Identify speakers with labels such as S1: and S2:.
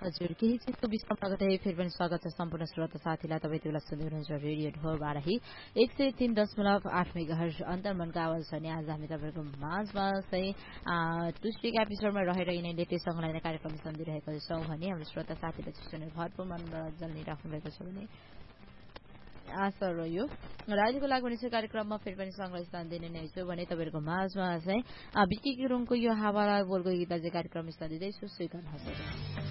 S1: हजुर केही चिजको विश्राम नगर्दै फेरि पनि स्वागत छ सम्पूर्ण श्रोता साथीलाई तपाईँ बेला सुन्दै हुनुहुन्छ रेडियो ढोरबाराही 103.8 मेगाहर्ज अन्तर्मनको आवाज छ नि आज हामी तपाईँको माझमा चाहिँ तुष्टिक एपिसोडमा रहेर यिनै लेटेस्ट सङ्ग लाइन कार्यक्रम सम्झिरहेका छौँ भने हाम्रो श्रोता साथीले सुनेर भरपूर मनोरञ्जन लिइराख्नु भएको छ भने आशा रह्यो र अहिलेको लागि भने चाहिँ कार्यक्रममा फेरि पनि सङ्ग्रह स्थान दिने नै छु भने तपाईँहरूको माझमा चाहिँ विकी गुरुङको यो हावालाई बोलको गीत चाहिँ कार्यक्रम स्थान दिँदैछु स्वीकार